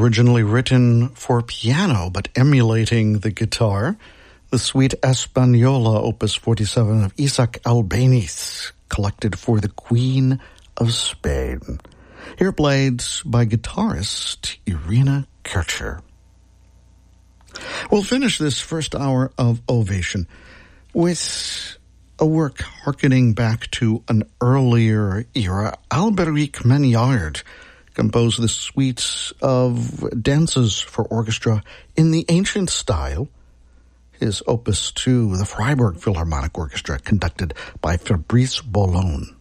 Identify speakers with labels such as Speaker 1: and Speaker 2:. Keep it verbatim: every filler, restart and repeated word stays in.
Speaker 1: originally written for piano, but emulating the guitar, the Suite Española, Opus forty-seven of Isaac Albéniz, collected for the Queen of Spain. Here played by guitarist Irina Kercher. We'll finish this first hour of Ovation with a work hearkening back to an earlier era. Alberic Magnard composed the suites of dances for orchestra in the ancient style. His Opus two, the Freiburg Philharmonic Orchestra, conducted by Fabrice Boulon.